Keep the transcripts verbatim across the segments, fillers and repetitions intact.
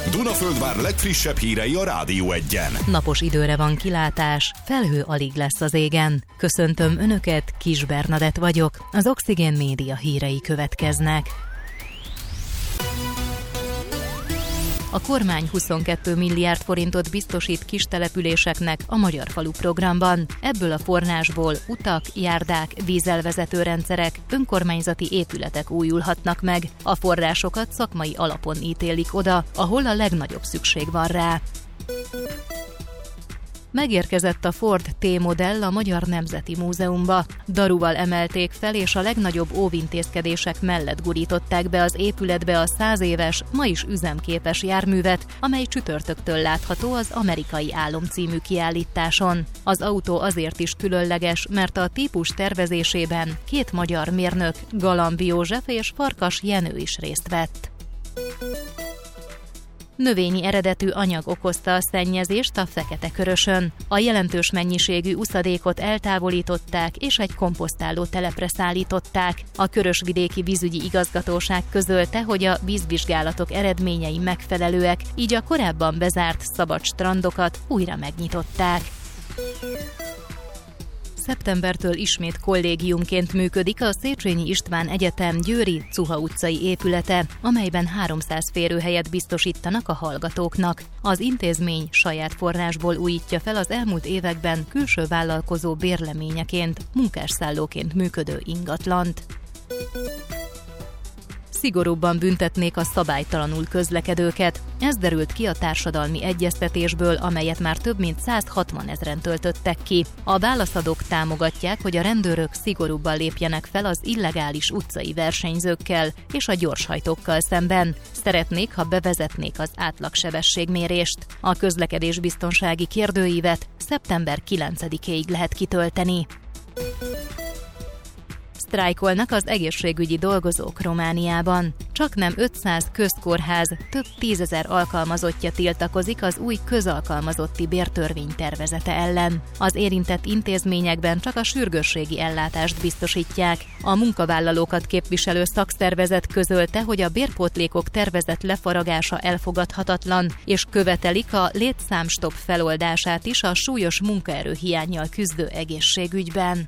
Dunaföldvár legfrissebb hírei a Rádió Egyen. Napos időre van kilátás, felhő alig lesz az égen. Köszöntöm Önöket, Kis Bernadett vagyok, az Oxigén Média hírei következnek. A kormány huszonkettő milliárd forintot biztosít kistelepüléseknek a Magyar Falu programban. Ebből a forrásból utak, járdák, vízelvezető rendszerek, önkormányzati épületek újulhatnak meg. A forrásokat szakmai alapon ítélik oda, ahol a legnagyobb szükség van rá. Megérkezett a Ford T-modell a Magyar Nemzeti Múzeumba. Daruval emelték fel, és a legnagyobb óvintézkedések mellett gurították be az épületbe a száz éves, ma is üzemképes járművet, amely csütörtöktől látható az Amerikai Álom című kiállításon. Az autó azért is különleges, mert a típus tervezésében két magyar mérnök, Galambi József és Farkas Jenő is részt vett. Növényi eredetű anyag okozta a szennyezést a Fekete-Körösön. A jelentős mennyiségű uszadékot eltávolították és egy komposztáló telepre szállították. A Körösvidéki Vízügyi Igazgatóság közölte, hogy a vízvizsgálatok eredményei megfelelőek, így a korábban bezárt szabad strandokat újra megnyitották. Szeptembertől ismét kollégiumként működik a Széchenyi István Egyetem Győri Cuha utcai épülete, amelyben háromszáz férőhelyet biztosítanak a hallgatóknak. Az intézmény saját forrásból újítja fel az elmúlt években külső vállalkozó bérleményeként, munkásszállóként működő ingatlant. Szigorúbban büntetnék a szabálytalanul közlekedőket. Ez derült ki a társadalmi egyeztetésből, amelyet már több mint száz hatvan ezren töltöttek ki. A válaszadók támogatják, hogy a rendőrök szigorúbban lépjenek fel az illegális utcai versenyzőkkel és a gyorshajtókkal szemben. Szeretnék, ha bevezetnék az átlagsebességmérést. A közlekedésbiztonsági kérdőívet szeptember kilencedikéig lehet kitölteni. Sztrájkolnak az egészségügyi dolgozók Romániában. Csaknem ötszáz közkórház, több tízezer alkalmazottja tiltakozik az új közalkalmazotti bértörvény tervezete ellen. Az érintett intézményekben csak a sürgősségi ellátást biztosítják. A munkavállalókat képviselő szakszervezet közölte, hogy a bérpótlékok tervezett lefaragása elfogadhatatlan, és követelik a létszámstopp feloldását is a súlyos munkaerőhiánnyal küzdő egészségügyben.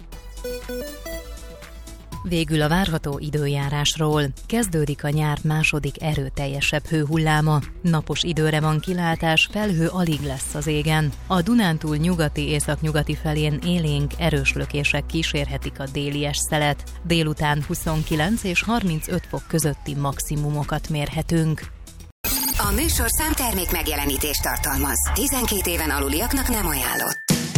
Végül a várható időjárásról. Kezdődik a nyár második erőteljesebb hőhulláma. Napos időre van kilátás, felhő alig lesz az égen. A Dunántúl nyugati északnyugati felén élénk erős lökések kísérhetik a délies szelet. Délután huszonkilenc és harmincöt fok közötti maximumokat mérhetünk. A műsorszám termék megjelenítést tartalmaz. tizenkét éven aluliaknak nem ajánlott.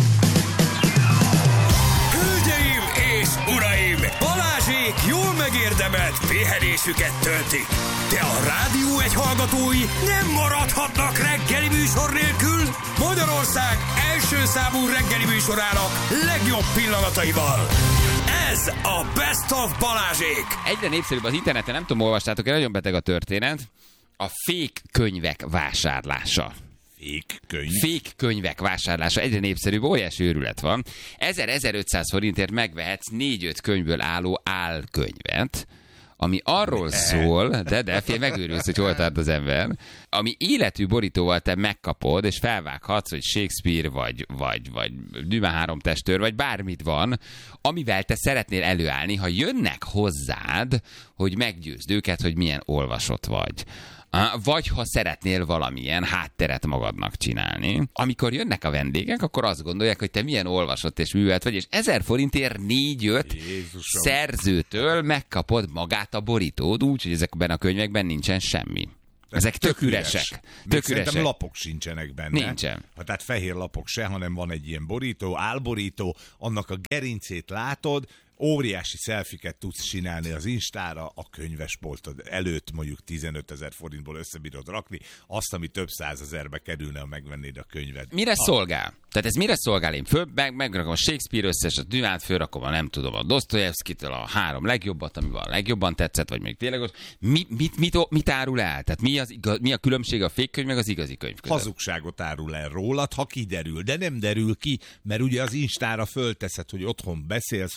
Hölgyeim és uraim! Balázsék jól megérdemelt pihenésüket töltik. De a Rádió Egy hallgatói nem maradhatnak reggeli műsor nélkül. Magyarország első számú reggeli műsorának legjobb pillanataival. Ez a Best of Balázsék. Egyre népszerűbb az interneten, nem tudom, olvastátok, nagyon beteg a történet. A fake könyvek vásárlása. Fake könyv? Fake könyvek vásárlása egyre népszerűbb, óriási őrület van. ezer-ezerötszáz forintért megvehetsz négy-öt könyvből álló álkönyvet, ami arról szól, de de fél megőrülsz, hogy hol tart az ember, ami életű borítóval te megkapod, és felvághatsz, hogy Shakespeare, vagy, vagy, vagy Dumas három testőr, vagy bármit van, amivel te szeretnél előállni, ha jönnek hozzád, hogy meggyőzd őket, hogy milyen olvasott vagy. Vagy ha szeretnél valamilyen hátteret magadnak csinálni. Amikor jönnek a vendégek, akkor azt gondolják, hogy te milyen olvasott és művelt vagy, és ezer forintért négy-öt szerzőtől megkapod magát a borítód, úgyhogy ezekben a könyvekben nincsen semmi. Ezek tök üresek. Tök üresek. Lapok sincsenek benne. Nincsen. Ha, tehát fehér lapok se, hanem van egy ilyen borító, álborító, annak a gerincét látod, óriási szelfiket tudsz csinálni az Instára, a könyvesboltod előtt mondjuk tizenötezer forintból összebírod rakni, azt, ami több százezerbe kerülne, ha megvennéd a könyvet. Mire a... szolgál? Tehát ez mire szolgál? Én föl, meg, megrakom a Shakespeare összes, a Dumánt fölrakom, a nem tudom, a Dostoyevskitől a három legjobbat, ami van a legjobban tetszett, vagy még tényleg mi, mit, mit, mit árul el? Tehát mi, az igaz, mi a különbség a fake könyv meg az igazi könyv között? Hazugságot árul el rólad, ha kiderül, de nem derül ki, mert ugye az Instára fölteszed, hogy otthon beszélsz, vagy fotózol,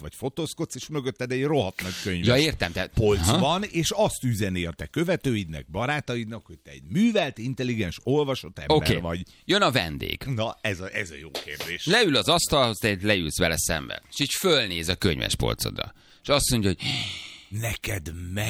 fotózkodsz, és mögötted egy rohadt nagy könyves Ja, értem, te... polc Aha. van, és azt üzeni a te követőidnek, barátaidnak, hogy te egy művelt, intelligens, olvasott ember Oké, vagy. Jön a vendég. Na, ez a, ez a jó kérdés. Leül az asztalhoz, te leülsz vele szembe. És így fölnéz a könyves polcodra. És azt mondja, hogy Neked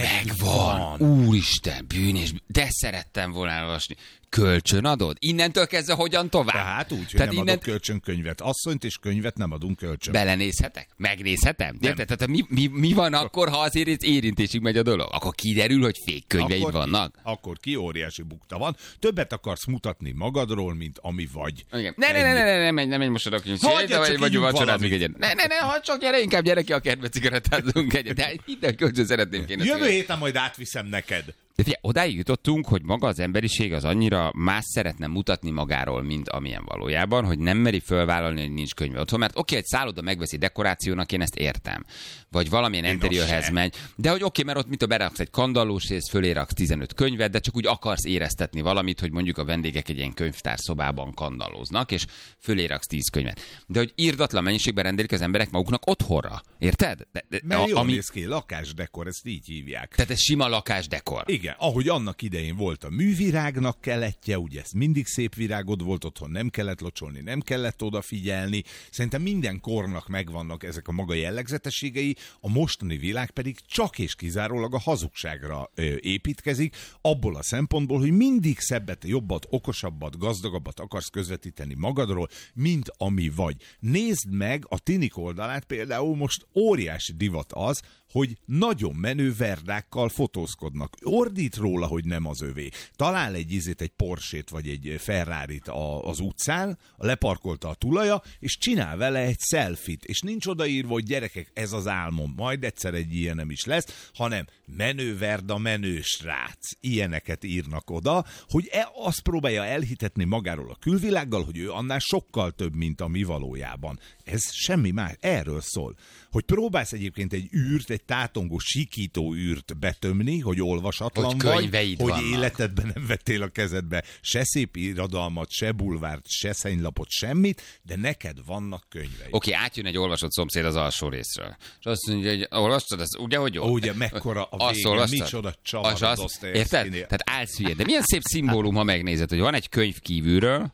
megvan. megvan. Úristen, bűnés, de szerettem volna elolvasni. Kölcsön adod? Innentől kezdve hogyan tovább? Tehát úgy, hogy Tehát nem innen... adok kölcsön könyvet. Asszonyt és könyvet nem adunk kölcsön. Belenézhetek? Megnézhetem? Érted? Tehát mi, mi, mi van akkor, ha azért érintésig megy a dolog? Akkor kiderül, hogy fék könyveid akkor vannak? Ki, akkor ki óriási bukta van. Többet akarsz mutatni magadról, mint ami vagy. Igen. Ne, ne, ne, ne, ne, ne, menj, nem menj most a könyv. Hagyja, csak vagy ígyunk vacsorázunk valamit. egyet. Ne, ne, ne, ha csak gyere, inkább gyere ki a kertbe, cigarettázunk egyet. De minden kölcsön szeretném kéne. Jövő héten majd átviszem neked. De figyelj, odáig jutottunk, hogy maga az emberiség az annyira más szeretne mutatni magáról, mint amilyen valójában, hogy nem meri fölvállalni, hogy nincs könyve otthon, mert oké, egy szálloda megveszi dekorációnak, én ezt értem. Vagy valamilyen interiőrhez megy, de hogy oké, mert ott mit a beraksz egy kandallós rész, fölé raksz tizenöt könyvet, de csak úgy akarsz éreztetni valamit, hogy mondjuk a vendégek egy ilyen könyvtárszobában kandallóznak, és fölé raksz tíz könyvet. De hogy irdatlan mennyiségben rendelik az emberek maguknak otthonra, érted? De, de, Mert jól ami... néz ki, lakásdekor, ezt így hívják. Tehát ez sima lakásdekor. Igen, ahogy annak idején volt a művirágnak keletje, ugye ez mindig szép virágod volt otthon, nem kellett locsolni, nem kellett odafigyelni. Szerintem minden kornak megvannak ezek a maga jellegzetességei, a mostani világ pedig csak és kizárólag a hazugságra ö, építkezik, abból a szempontból, hogy mindig szebbet, jobbat, okosabbat, gazdagabbat akarsz közvetíteni magadról, mint ami vagy. Nézd meg a tinik oldalát, például most óriási divat az, hogy nagyon menő verdákkal fotózkodnak. Ordít róla, hogy nem az övé. Talál egy izét, egy Porsét vagy egy Ferrarit a, az utcán, leparkolta a tulaja, és csinál vele egy selfit. És nincs odaírva, hogy gyerekek, ez az álmom, majd egyszer egy ilyen nem is lesz, hanem menő verda, menő srác. Ilyeneket írnak oda, hogy e, azt próbálja elhitetni magáról a külvilággal, hogy ő annál sokkal több, mint a mi valójában. Ez semmi más. Erről szól. Hogy próbálsz egyébként egy űrt, egy tátongó, sikító űrt betömni, hogy olvasatlan Hogy vagy, könyveid hogy vannak. életedben nem vettél a kezedbe se szép irodalmat, se bulvárt, se szennylapot, semmit, de neked vannak könyveid. Oké, átjön egy olvasott szomszéd az alsó részről. És azt mondja, hogy olvastad, az ugye, hogy jó? Ó, ugye, mekkora a Azt vége, olvastad? micsoda csavar Az a azt- Dostoyevszkinél. Érted? Tehát állsz hülye. De milyen szép szimbólum, ha megnézed, hogy van egy könyv kívülről,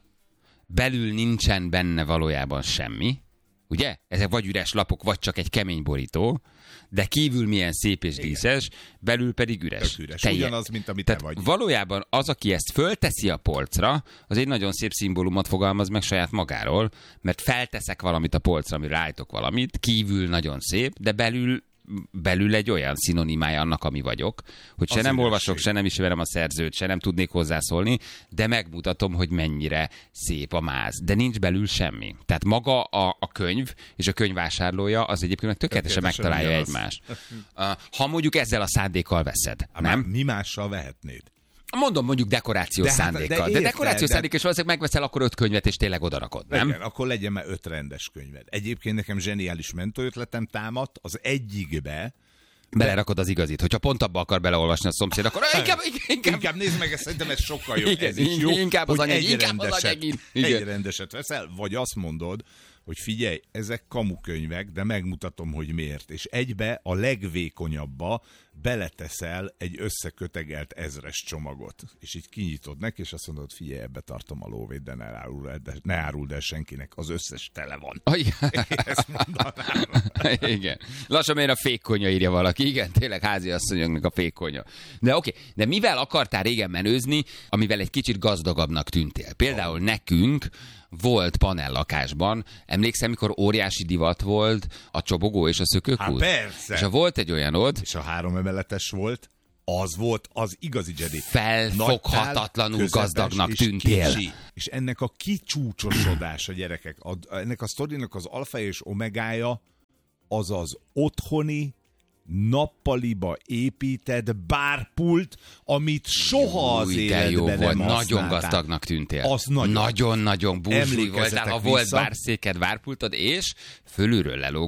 belül nincsen benne valójában semmi, ugye? Ezek vagy üres lapok, vagy csak egy kemény borító, de kívül milyen szép és díszes, belül pedig üres. Tök üres. Telje- Ugyanaz, mint amit Tehát te vagy. valójában az, aki ezt fölteszi a polcra, az egy nagyon szép szimbólumot fogalmaz meg saját magáról, mert felteszek valamit a polcra, amire rájtok valamit, kívül nagyon szép, de belül belül egy olyan szinonimája annak, ami vagyok, hogy se Az nem üresség. olvasok, se nem ismerem a szerzőt, se nem tudnék hozzászólni, de megmutatom, hogy mennyire szép a máz. De nincs belül semmi. Tehát maga a, a könyv és a könyvvásárlója az egyébként tökéletesen Tökéletesen megtalálja ugyanaz. egymást. Uh, Ha mondjuk ezzel a szándékkal veszed, Hát nem? Mi mással vehetnéd? Mondom mondjuk dekorációs De hát- szándékkal. de De, érted, dekorációs de- szándékkal, és valószínűleg megveszel akkor öt könyvet, és tényleg odarakod, nem? Igen, akkor legyen már öt rendes könyved. Egyébként nekem zseniális mentőötletem támadt, az egyikbe Belerakod az igazit. Hogyha pont abba akar beleolvasni a szomszéd, akkor inkább, inkább, Inkább nézd meg, ezt szerintem ez sokkal jobb. Igen, Ez is jó, inkább az hogy anyagi, egy inkább az rendeset, anyagi. Igen. egy rendeset veszel, vagy azt mondod, hogy figyelj, ezek kamukönyvek, de megmutatom, hogy miért. És egybe a legvékonyabba beleteszel egy összekötegelt ezres csomagot. És így kinyitod neki, és azt mondod, figyelj, ebbe tartom a lóvét, de ne áruld el, de ne áruld el senkinek, az összes tele van. Ah, igen. Ezt mondanám. Igen. Lassan miért a fékkonya írja valaki. Igen, tényleg háziasszonyoknak a fékkonya. De oké, okay. De mivel akartál régen menőzni, amivel egy kicsit gazdagabbnak tűntél? Például nekünk volt panellakásban, emlékszem, mikor óriási divat volt a csobogó és a szökőkút? Há, persze. És ha volt egy olyanod, És a három emeletes volt, az volt az igazi Jedi. Felfoghatatlanul Nagy tál, gazdagnak közepes és tűntél. kicsi. És ennek a kicsúcsosodása, gyerekek, a, ennek a sztorinak az alfája és omegája az az otthoni, nappaliba épített bárpult, amit soha az Új, de jó életben volt, nem nagyon használtál. gazdagnak tűntél. Az nagyon. Nagyon-nagyon búsli Emlékezzetek voltál, ha volt vissza. bárszéked, bárpultod, és fölülről lelógó,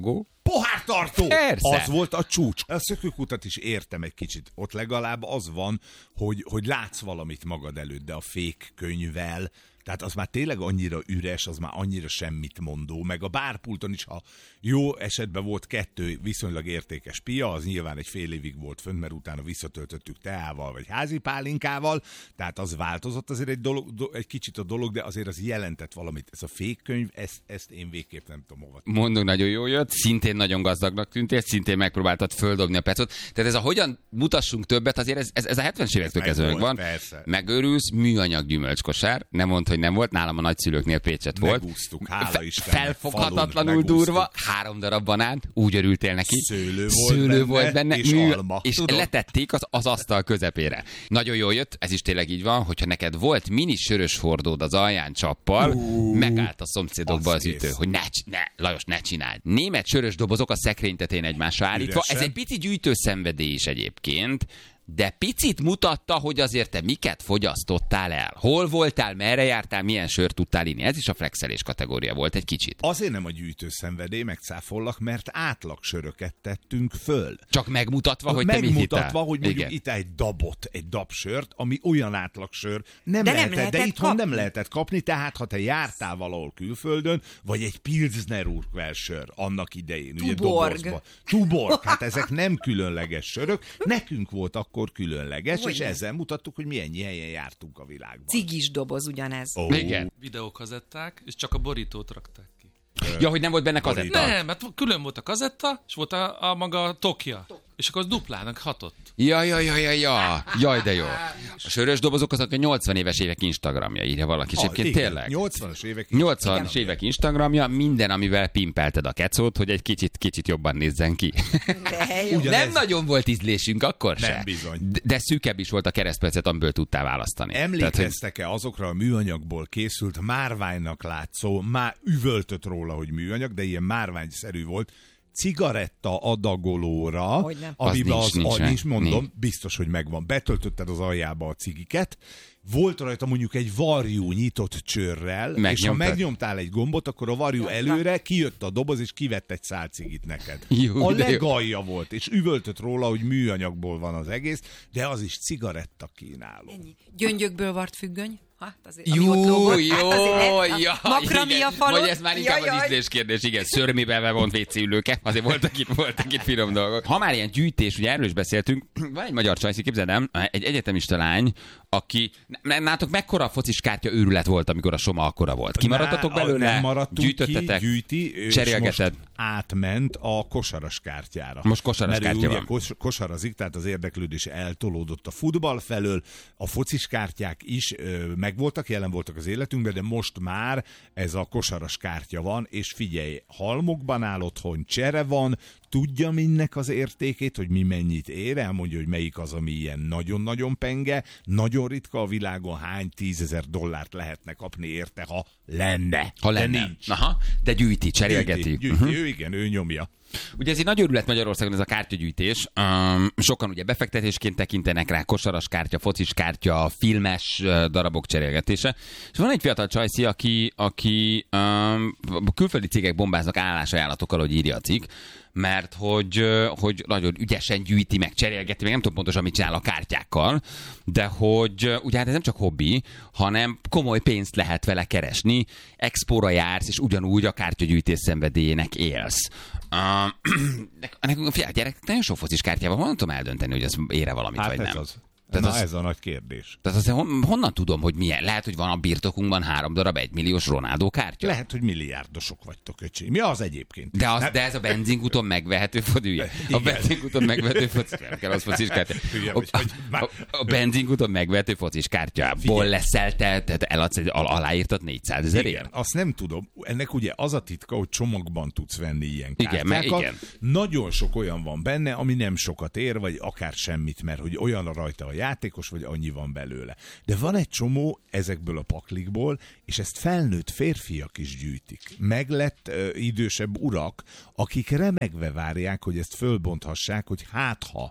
Pohártartó! Persze. Az volt a csúcs. A szökőkutat is értem egy kicsit. Ott legalább az van, hogy, hogy látsz valamit magad előtt, de a fékkönyvvel, tehát az már tényleg annyira üres, az már annyira semmit mondó, meg a bárpulton is, ha jó esetben volt kettő viszonylag értékes pia, az nyilván egy fél évig volt fönt, mert utána visszatöltöttük teával, vagy házi pálinkával, tehát az változott azért egy, dolog, do, egy kicsit a dolog, de azért az jelentett valamit. Ez a fékkönyv, ezt, ezt én végképp nem tudom hova. Mondunk, nagyon jó jött, szintén nagyon gazdagnak tűntél, szintén megpróbáltad földobni a pecot. Tehát ez a hogyan mutassunk többet, azért ez, ez, ez a hetvenes évektől kezdve van. Persze. Megőrülsz, műanyag gyümölcskosár, nem mondd, hogy nem volt, nálam a nagyszülőknél Pécset volt. Megúsztuk, hála Istennek. Felfoghatatlanul durva, három darab banán, úgy örültél neki. Szőlő volt Szőlő benne, volt benne és mű, alma. És Tudom. letették az, az asztal közepére. Nagyon jól jött, ez is tényleg így van, hogyha neked volt mini sörös hordód az alján csappal, uh, megállt a szomszédokba az, az ütő, hogy ne, ne, Lajos, ne csináld. Német sörös dobozok a szekrénytetén egymásra állítva. Üresen. Ez egy pici gyűjtőszenvedély is egyébként, de picit mutatta, hogy azért te miket fogyasztottál el. Hol voltál, merre jártál, milyen sört tudtál inni. Ez is a flexelés kategória volt egy kicsit. Azért nem a gyűjtőszenvedély, megcáfollak, mert átlagsöröket tettünk föl. Csak megmutatva, hogy te mit Megmutatva, hittál. hogy mondjuk Igen. itt egy dabot, egy dabsört, ami olyan átlagsör nem De nem lehetett, lehetett de itthon kapni. nem lehetett kapni, tehát ha te jártál valahol külföldön, vagy egy Pilsner Urquell sör annak idején, ugye Tuborg. dobozba. Tuborg, hát ezek nem különleges sörök, nekünk volt akkor különleges, Hogy és nem? ezzel mutattuk, hogy milyen helyen jártunk a világban. Cigis doboz ugyanez. Ó, Igen. Videókazetták, és csak a borítót rakták ki. Ja, hogy nem volt benne kazetta. Nem, mert külön volt a kazetta, és volt a, a maga tokja. És akkor az duplának hatott. Ja, ja, ja, ja, ja. Jaj, de jó. A sörös dobozok azok a nyolcvan éves évek Instagramja, írja valaki. És Ah, egyébként igen, tényleg. nyolcvanas évek. nyolcvanas évek Instagramja, minden, amivel pimpelted a kecót, hogy egy kicsit, kicsit jobban nézzen ki. De jó. Ugyanez. Nem nagyon volt ízlésünk akkor se. Nem bizony. De, de szűkebb is volt a keresztpercet, amiből tudtál választani. Emlékeztek-e azokra a műanyagból készült márványnak látszó, már üvöltött róla, hogy műanyag, de ilyen márványszerű volt, cigaretta adagolóra, Hogyne. amiben Az az, nincs, az, nincs, nincs, mondom, nincs. biztos, hogy megvan. Betöltötted az aljába a cigiket, volt rajta mondjuk egy varjú nyitott csőrrel, és ha Megnyomtad. megnyomtál egy gombot, akkor a varjú előre kijött a doboz, és kivett egy szál cigit neked. Jó, a de jó. legalja volt, és üvöltött róla, hogy műanyagból van az egész, de az is cigaretta kínáló. Ennyi. Gyöngyökből vart függöny. Hát azért, ami Jó, ott lógott. jó, Hát azért nem- ja, Makramia igen. falon. Vagy ez már inkább Jaj, az jaj. ízlés kérdés, igen. Szörmébe bevont vécéülőke, azért voltak itt, voltak itt finom dolgok. Ha már ilyen gyűjtés, ugye erről is beszéltünk, van egy magyar csajszi, képzeld el, egy egyetemista lány, aki, nem, nátok mekkora focis kártya őrület volt, amikor a Soma akkora volt? Kimaradtatok Ná, belőle? Nem maradtunk Gyűjtöttetek? ki, gyűjti, és Cserélgeted? most átment a kosaras kártyára. Most kosaras Mert ő kártya ugye van. Kos, kosarazik, tehát az érdeklődés eltolódott a futball felől, a focis kártyák is ö, megvoltak, jelen voltak az életünkben, de most már ez a kosaras kártya van, és figyelj, halmokban áll otthon, csere van, tudja mindnek az értékét, hogy mi mennyit ér, elmondja, hogy melyik az, ami ilyen nagyon-nagyon penge, nagyon ritka a világon, hány tízezer dollárt lehetne kapni érte, ha lenne. Ha De lenne. nincs. Aha, de gyűjti, cserélgeti. Gyűjti, gyűjti. Uh-huh. Ő igen, ő nyomja. Ugye ez egy nagy örület Magyarországon, ez a kártyagyűjtés. Um, sokan ugye befektetésként tekintenek rá, kosaras kártya, focis kártya, filmes uh, darabok cserélgetése. És van egy fiatal csajszi, aki, aki um, külföldi cégek bombáznak állásajánlatokkal, hogy írja a cikk, mert hogy, uh, hogy nagyon ügyesen gyűjti, meg cserélgeti, meg nem tudom pontosan, mit csinál a kártyákkal, de hogy uh, ugye hát ez nem csak hobbi, hanem komoly pénzt lehet vele keresni, expóra jársz, és ugyanúgy a kártyagyűjtés szenvedélyének élsz. Uh, nekünk a fiatal gyerekek nagyon sok focis kártyával, honnan tudom eldönteni, hogy az ére valamit, Hát vagy ez nem? az. Tehát Na az- ez a nagy kérdés. Tehát azért hon, honnan tudom, hogy milyen? Lehet, hogy van a birtokunkban három darab egymilliós Ronaldo kártya? Lehet, hogy milliárdosok vagytok, öcsém. Mi az egyébként? De, az, Nem- de ez a benzinkúton megvehető fodű. A Igen. benzinkúton megvehető focis kártya. Kell az focis kártya. Hülye A, vagy, hogy már- a, a benzinkúton megvehető focis kártyából Figyelj. leszel te, tehát eladsz egy al- aláírtat négyszázezerért? Igen, azt nem tudom. Ennek ugye az a titka, hogy csomagban tudsz venni ilyen Igen, kártyákat. mert igen. Nagyon sok olyan van benne, ami nem sokat ér, vagy akár semmit, mert hogy olyan rajta a játékos, vagy annyi van belőle. De van egy csomó ezekből a paklikból, és ezt felnőtt férfiak is gyűjtik. Meglett ö, idősebb urak, akik remegve várják, hogy ezt fölbonthassák, hogy hát ha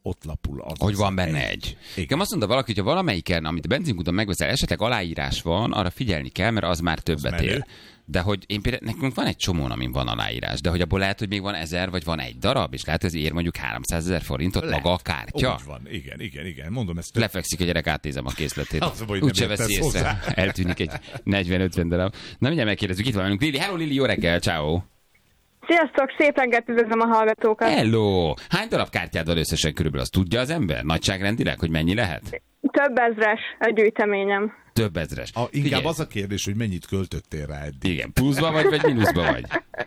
ott lapul az. Hogy az van benne egy. egy. Igen. Igen, azt mondta valaki, hogy ha valamelyiken, amit a benzinkúton megveszel, esetleg aláírás van, arra figyelni kell, mert az már többet Az menő. ér. De hogy én például, nekünk van egy csomón, amin van aláírás, de hogy abból lehet, hogy még van ezer, vagy van egy darab, és lehet, hogy ez ér mondjuk háromszázezer forintot Lehet. maga a kártya. Úgy van, igen, igen, igen. Mondom, ezt több... Lefekszik a gyerek, átnézem a készletét. Az a baj, hogy Úgyse nem veszi értesz észre. hozzá. Eltűnik egy negyven-ötven darab. Na mindjárt megkérdezzük, itt van velünk Lili. Hello Lili, jó reggel, ciao. Sziasztok, szép reggelt, üdvözlöm a hallgatókat. Hello. Hány darab kártyád van összesen körülbelül? Azt tudja az ember? Nagyságrendileg, hogy mennyi lehet? Több ezres a gyűjteményem. Több ezres. A, inkább Figyelj. az a kérdés, hogy mennyit költöttél rá eddig. Igen, pluszba vagy, vagy mínuszba vagy?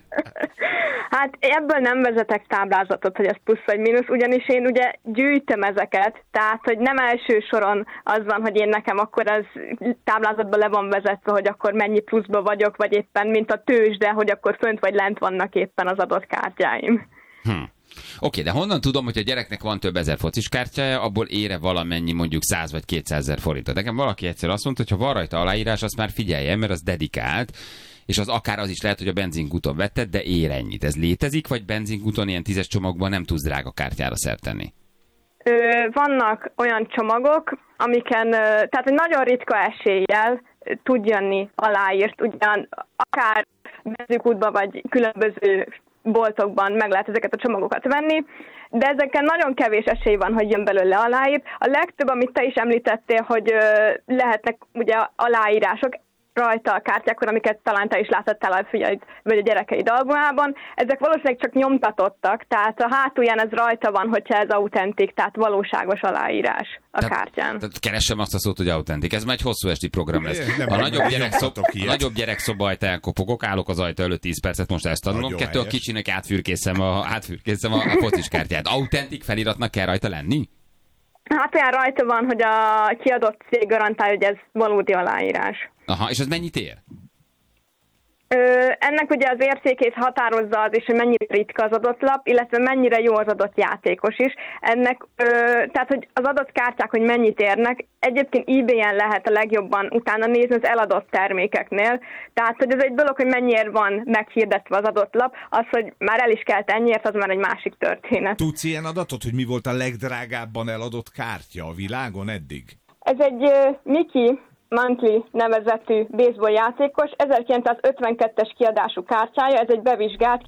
Hát ebből nem vezetek táblázatot, hogy ez plusz vagy mínusz, ugyanis én ugye gyűjtöm ezeket, tehát hogy nem első soron az van, hogy én nekem akkor ez táblázatban le van vezetve, hogy akkor mennyi pluszba vagyok, vagy éppen mint a tőzsde, hogy akkor fönt vagy lent vannak éppen az adott kártyáim. Hm. Oké, de honnan tudom, hogy a gyereknek van több ezer focis kártyája, abból ére valamennyi mondjuk száz vagy kétszázezer forintot. Nekem valaki egyszer azt mondta, hogy ha van rajta aláírás, azt már figyeljen, mert az dedikált, és az akár az is lehet, hogy a benzinkúton vetted, de ér ennyit. Ez létezik, vagy benzinkúton ilyen tízes csomagban nem tudsz drága kártyára szert tenni? Ö, vannak olyan csomagok, amiken, ö, tehát hogy nagyon ritka eséllyel ö, tud jönni aláírt, ugyan akár benzinkútban vagy különböző boltokban meg lehet ezeket a csomagokat venni, de ezeken nagyon kevés esély van, hogy jön belőle aláírt. A legtöbb, amit te is említettél, hogy ö, lehetnek ugye aláírások rajta a kártyákon, amiket talán te is látottál a fiaid vagy a gyerekeid albumában, ezek valószínűleg csak nyomtatottak, tehát a hátulján ez rajta van, hogyha ez autentik, tehát valóságos aláírás a tehát, kártyán. Tehát keressem azt a szót, hogy autentik. Ez már egy hosszú esti program lesz. Nem, A nem, nagyobb, nem gyerek szob, nyomtatok a ilyet. nagyobb gyerekszoba ajtaján kopogok, állok az ajta előtt tíz percet, most ezt tanulom. Nagyon Kettő a helyes. kicsinek átfürkészem a, átfürkészem a, a focis kártyát. Autentik feliratnak kell rajta lenni? Hát olyan rajta van, hogy a kiadott cég garantálja, hogy ez valódi aláírás. Aha, és ez mennyit ér? Ö, ennek ugye az értékét határozza az is, hogy mennyire ritka az adott lap, illetve mennyire jó az adott játékos is. Ennek, ö, tehát, hogy az adott kártyák, hogy mennyit érnek, egyébként eBay-en lehet a legjobban utána nézni az eladott termékeknél. Tehát, hogy ez egy dolog, hogy mennyiért van meghirdetve az adott lap, az, hogy már el is kelt ennyiért, az már egy másik történet. Tudsz ilyen adatot, hogy mi volt a legdrágábban eladott kártya a világon eddig? Ez egy uh, Mickey Mantley nevezetű baseball játékos, ezerkilencszázötvenkettes kiadású kártyája, ez egy bevizsgált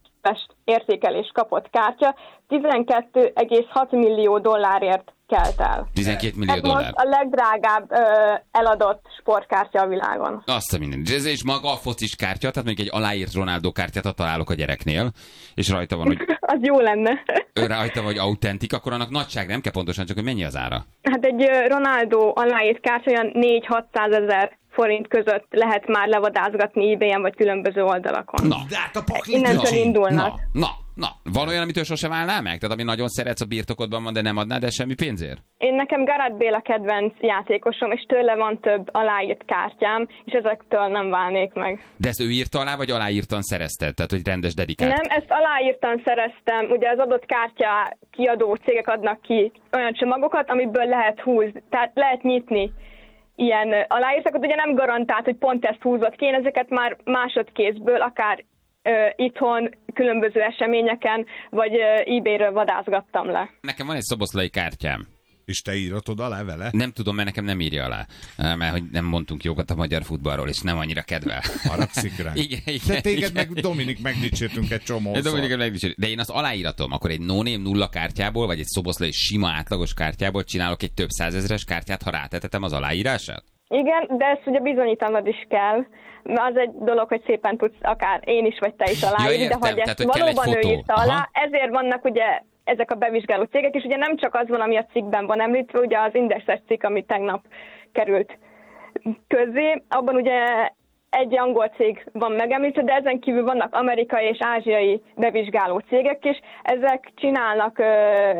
értékelés kapott kártya, tizenkét egész hat millió dollárért kelt el. tizenkét millió Ez dollár. most a legdrágább ö, eladott sportkártya a világon. Azt a minden. Ez és maga a focis kártya, tehát mondjuk egy aláírt Ronaldo kártyát találok a gyereknél, és rajta van, hogy Az jó lenne. ő rajta vagy autentik, akkor annak nagyság nem kell pontosan, csak hogy mennyi az ára. Hát egy ö, Ronaldo aláírt kártya olyan négy-hatszázezer forint között lehet már levadázgatni eBay-en vagy különböző oldalakon. Na, De hát a pakli Innentől kicsi. indulnak. na, na, na. Van olyan, amitől sose válnál meg? Tehát ami nagyon szeretsz, a birtokodban van, de nem adnád el semmi pénzért? Én nekem Gareth Bale a kedvenc játékosom, és tőle van több aláírt kártyám, és ezektől nem válnék meg. De ezt ő írta alá, vagy aláírtan szerezted? Tehát, hogy rendes dedikált? Nem, ezt aláírtan szereztem. Ugye az adott kártya kiadó cégek adnak ki olyan csomagokat, amiből lehet húzni, tehát lehet nyitni ilyen aláírtakat. Ugye nem garantált, hogy pont ezt húzott ki, én ezeket már másodkézből, akár ö, itthon, különböző eseményeken, vagy ö, eBay-ről vadázgattam le. Nekem van egy szoboszlai kártyám. És te íratod alá vele? Nem tudom, mert nekem nem írja alá. Mert hogy nem mondtunk jókat a magyar futballról, és nem annyira kedvel. Haragszik rá. Igen, igen, De téged igen. meg Dominik megdicsértünk egy csomószor. De Dominik megdicsérjük. De én az aláíratom, akkor egy no-name nulla kártyából, vagy egy szoboszlai sima átlagos kártyából csinálok egy több százezres kártyát, ha rátetetem az aláírását? Igen, de ezt ugye bizonyítanod is kell. Az egy dolog, hogy szépen tudsz akár én is, vagy te is aláírni, Ja, értem, de hogy tehát, ezt hogy kell egy valóban ő fotó. írta alá, Aha. ezért vannak ugye ezek a bevizsgáló cégek, és ugye nem csak az van, ami a cikkben van említve, ugye az Indexes cikk, ami tegnap került közzé, abban ugye egy angol cég van megemlítve, de ezen kívül vannak amerikai és ázsiai bevizsgáló cégek is. Ezek csinálnak uh,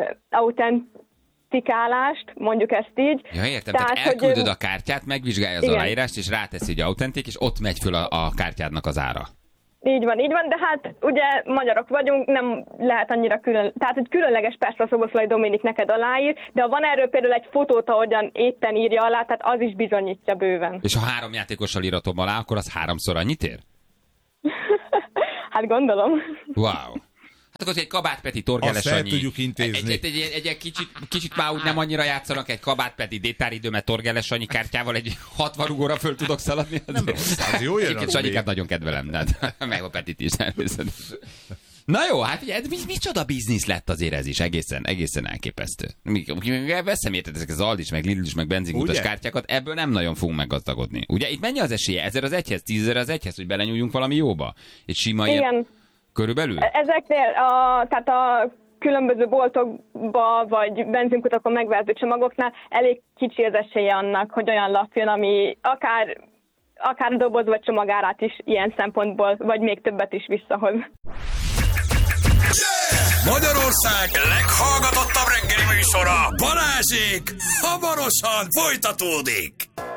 autentikálást, mondjuk ezt így. Ja, értem, tehát, tehát hogy, elküldöd a kártyát, megvizsgálja az igen. aláírást, és ráteszi, hogy autentik, és ott megy föl a, a kártyádnak az ára. Így van, így van, de hát ugye magyarok vagyunk, nem lehet annyira külön, tehát hogy különleges persze a Szoboszlai Dominik neked aláír, de ha van erről például egy fotót, ahogyan éppen írja alá, tehát az is bizonyítja bőven. És ha három játékossal íratom alá, akkor az háromszor annyit ér? Hát gondolom. Wow. Hát akkor egy Kabát-Peti, Azt Torgelles el Sanyi. tudjuk intézni. Egy, egy, egy, egy, egy kicsit, kicsit már úgy nem annyira játszanak, egy Kabát-Peti détáridőmet Torgelles Sanyi kártyával egy hatvan rugóra föl tudok szaladni. Nem rossz, az jó jön. Egyébként Sanyikát nagyon kedvelem, de meg a Petit is. Na jó, hát ugye, mi, micsoda biznisz lett azért ez is, egészen, egészen elképesztő. Veszem érted ezek az Aldis, meg Lidl meg benzinkutas kártyákat, ebből nem nagyon fogunk meggazdagodni. Ugye itt mennyi az esélye? Ezer az egyhez, tízezer az egyhez, hogy belenyúljunk valami jóba? Egy sima Igen. ilyen... Körülbelül? Ezeknél a, tehát a különböző boltokba vagy benzinkutakon megvehető csomagoknál elég kicsi az esélye annak, hogy olyan lap jön, ami akár, akár doboz vagy csomagárát is ilyen szempontból, vagy még többet is visszahoz. Magyarország leghallgatottabb reggeli műsora, Balázsék hamarosan folytatódik.